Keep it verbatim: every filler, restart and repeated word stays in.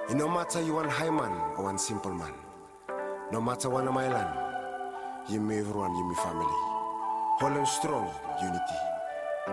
It no matter you one high man or one simple man, no matter one of my land, you me everyone, you me family. Hold on strong, unity.